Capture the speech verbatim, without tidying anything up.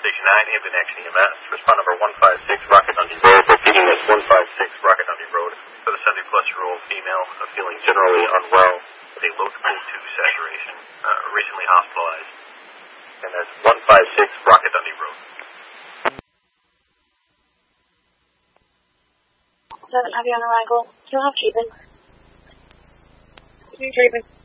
Station nine, Hampton Action E M S. Respond number one five six, Rocket Dundee Road. Repeating this, one five six, Rocket Dundee Road. For the seventy plus year old female uh, feeling generally unwell with a low O two saturation, uh, recently hospitalized. And that's one five six, Rocket Dundee Road. Doesn't have you on arrival. You'll have treatment. Treatment.